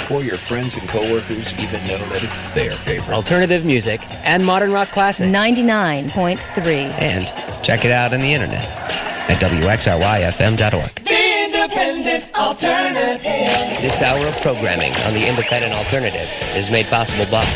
before your friends and coworkers even know that it's their favorite. Alternative music and modern rock classics. 99.3. And check it out on the internet at WXRYFM.org. The Independent Alternative. This hour of programming on the Independent Alternative is made possible by